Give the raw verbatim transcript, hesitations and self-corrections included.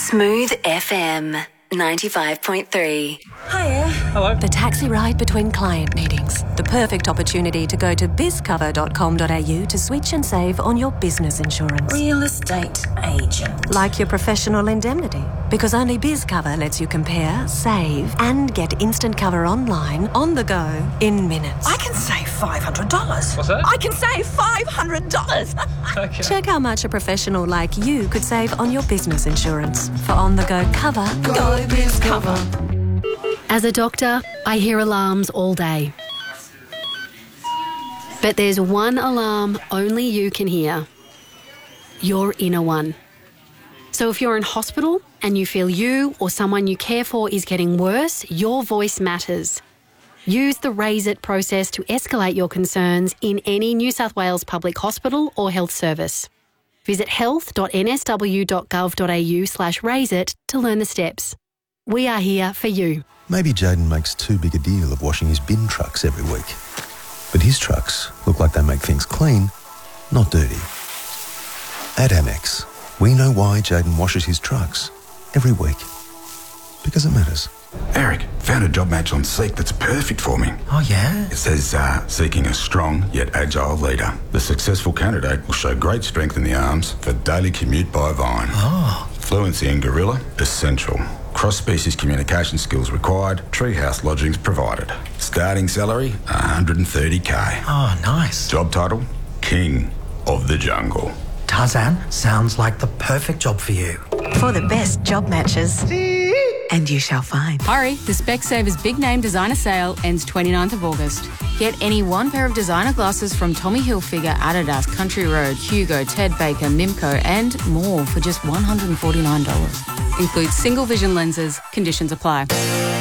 Smooth F M ninety-five point three. Hiya. Hello. The taxi ride between client meetings. The perfect opportunity to go to biz cover dot com dot a u to switch and save on your business insurance. Real estate agent. Like your professional indemnity. Because only BizCover lets you compare, save, and get instant cover online, on the go, in minutes. I can save five hundred dollars. What's that? I can save five hundred dollars. Okay. Check how much a professional like you could save on your business insurance. For on-the-go cover, go BizCover. As a doctor, I hear alarms all day. But there's one alarm only you can hear. Your inner one. So if you're in hospital and you feel you or someone you care for is getting worse, your voice matters. Use the Raise It process to escalate your concerns in any New South Wales public hospital or health service. Visit health dot n s w dot gov dot a u slash raise it to learn the steps. We are here for you. Maybe Jaden makes too big a deal of washing his bin trucks every week. But his trucks look like they make things clean, not dirty. At Amex, we know why Jaden washes his trucks every week. Because it matters. Eric, found a job match on Seek that's perfect for me. Oh, yeah? It says, uh, seeking a strong yet agile leader. The successful candidate will show great strength in the arms for daily commute by Vine. Oh. Fluency in Gorilla, essential. Cross-species communication skills required. Treehouse lodgings provided. Starting salary, one hundred thirty k. Oh, nice. Job title, King of the Jungle. Tarzan, sounds like the perfect job for you. For the best job matches. And you shall find. Hurry, the Specsavers Big Name Designer Sale ends twenty-ninth of August. Get any one pair of designer glasses from Tommy Hilfiger, Adidas, Country Road, Hugo, Ted Baker, Mimco and more for just one hundred forty-nine dollars. Includes single vision lenses. Conditions apply.